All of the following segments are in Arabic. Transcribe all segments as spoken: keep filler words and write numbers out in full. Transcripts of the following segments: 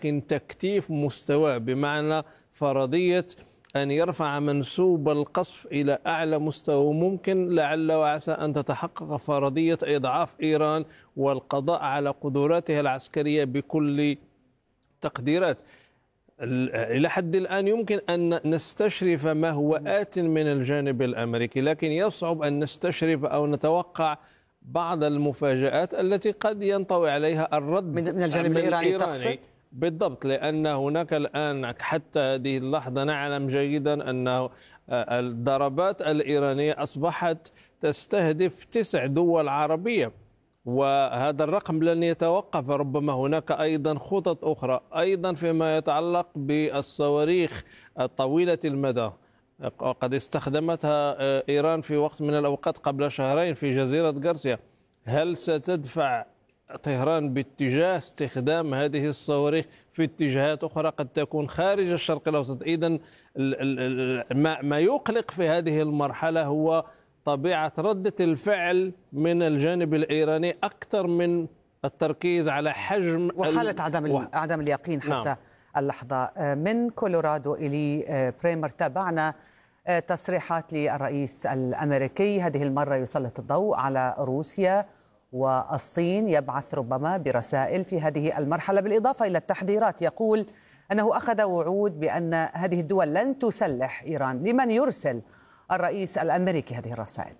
لكن تكتيف مستواه، بمعنى فرضية أن يرفع منسوب القصف إلى أعلى مستوى ممكن، لعل وعسى أن تتحقق فرضية إضعاف إيران والقضاء على قدراتها العسكرية بكل تقديرات. إلى حد الآن يمكن أن نستشرف ما هو آت من الجانب الأمريكي، لكن يصعب أن نستشرف أو نتوقع بعض المفاجآت التي قد ينطوي عليها الرد من الجانب الإيراني تقصد؟ بالضبط، لأن هناك الآن حتى هذه اللحظة نعلم جيدا أن الضربات الإيرانية أصبحت تستهدف تسع دول عربية، وهذا الرقم لن يتوقف، ربما هناك أيضا خطط أخرى أيضا فيما يتعلق بالصواريخ طويلة المدى قد استخدمتها إيران في وقت من الأوقات قبل شهرين في جزيرة غارسيا. هل ستدفع طهران باتجاه استخدام هذه الصواريخ في اتجاهات أخرى قد تكون خارج الشرق الأوسط؟ إذن ما يقلق في هذه المرحلة هو طبيعة ردة الفعل من الجانب الإيراني أكثر من التركيز على حجم وحالة عدم و... عدم اليقين حتى نعم. اللحظة. من كولورادو إلي بريمر تابعنا تصريحات للرئيس الأمريكي، هذه المرة يسلط الضوء على روسيا والصين، يبعث ربما برسائل في هذه المرحلة، بالإضافة إلى التحذيرات. يقول أنه أخذ وعود بأن هذه الدول لن تسلح إيران. لمن يرسل الرئيس الأمريكي هذه الرسائل؟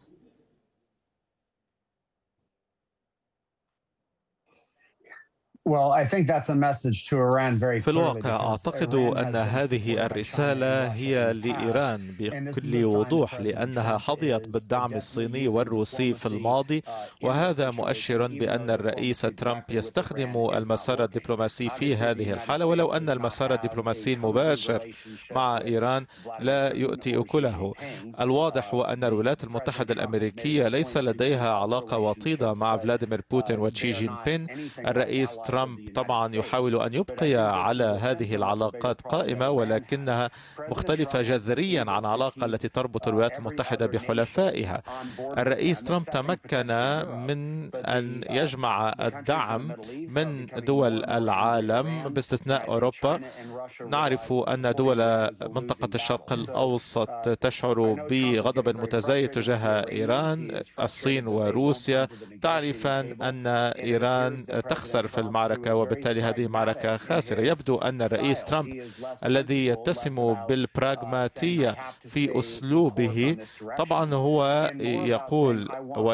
في الواقع أعتقد أن هذه الرسالة هي لإيران بكل وضوح، لأنها حظيت بالدعم الصيني والروسي في الماضي، وهذا مؤشر بأن الرئيس ترامب يستخدم المسار الدبلوماسي في هذه الحالة، ولو أن المسار الدبلوماسي المباشر مع إيران لا يؤتي أكله. الواضح هو أن الولايات المتحدة الأمريكية ليس لديها علاقة وطيدة مع فلاديمير بوتين وشي جين بين. الرئيس ترامب طبعا يحاول أن يبقي على هذه العلاقات قائمة، ولكنها مختلفة جذريا عن العلاقة التي تربط الولايات المتحدة بحلفائها. الرئيس ترامب تمكن من أن يجمع الدعم من دول العالم باستثناء أوروبا. نعرف أن دول منطقة الشرق الأوسط تشعر بغضب متزايد تجاه إيران. الصين وروسيا تعرفان أن إيران تخسر في المعركة، وبالتالي هذه معركة خاسرة. يبدو أن الرئيس ترامب الذي يتسم بالبراغماتية في أسلوبه طبعا هو يقول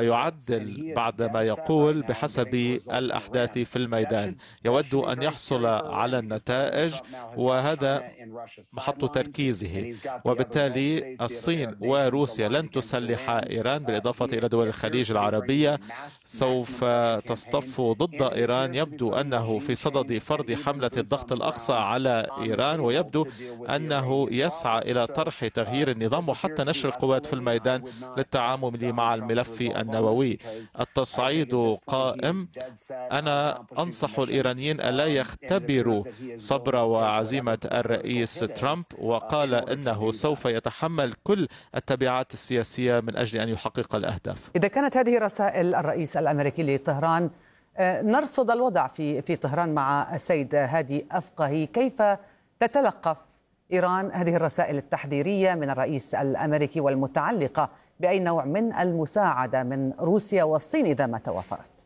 ويعدل بعد ما يقول بحسب الأحداث في الميدان. يود أن يحصل على النتائج، وهذا محط تركيزه. وبالتالي الصين وروسيا لن تسلح إيران، بالإضافة إلى دول الخليج العربية سوف تصطف ضد إيران. يبدو أنه في صدد فرض حملة الضغط الأقصى على إيران، ويبدو أنه يسعى إلى طرح تغيير النظام وحتى نشر القوات في الميدان للتعامل مع الملف النووي. التصعيد قائم. أنا أنصح الإيرانيين ألا يختبروا صبر وعزيمة الرئيس ترامب، وقال أنه سوف يتحمل كل التبعات السياسية من أجل أن يحقق الأهداف. إذا كانت هذه رسائل الرئيس الأمريكي لطهران، نرصد الوضع في في طهران مع السيد هادي أفقهي. كيف تتلقف إيران هذه الرسائل التحذيرية من الرئيس الأمريكي والمتعلقة بأي نوع من المساعدة من روسيا والصين إذا ما توافرت؟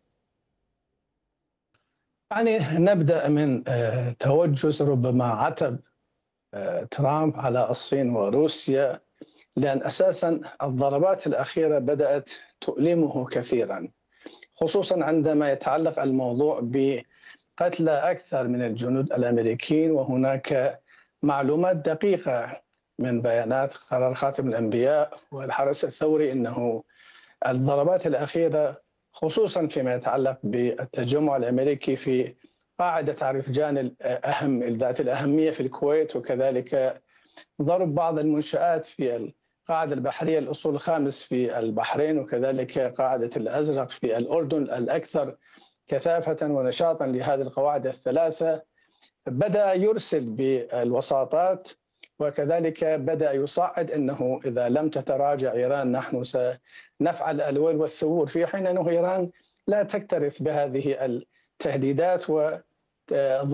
يعني نبدأ من توجس ربما عتب ترامب على الصين وروسيا، لأن أساسا الضربات الأخيرة بدأت تؤلمه كثيرا، خصوصا عندما يتعلق الموضوع بقتل أكثر من الجنود الأمريكيين. وهناك معلومات دقيقة من بيانات قرار خاتم الأنبياء والحرس الثوري أنه الضربات الأخيرة خصوصا فيما يتعلق بالتجمع الأمريكي في قاعدة عرفجان الأهم ذات الأهمية في الكويت، وكذلك ضرب بعض المنشآت في القاعدة البحرية الأصول الخامس في البحرين، وكذلك قاعدة الأزرق في الأردن الأكثر كثافة ونشاطا لهذه القواعد الثلاثة. بدأ يرسل بالوساطات، وكذلك بدأ يصعد أنه إذا لم تتراجع إيران نحن سنفعل الويل والثبور، في حين أنه إيران لا تكترث بهذه التهديدات و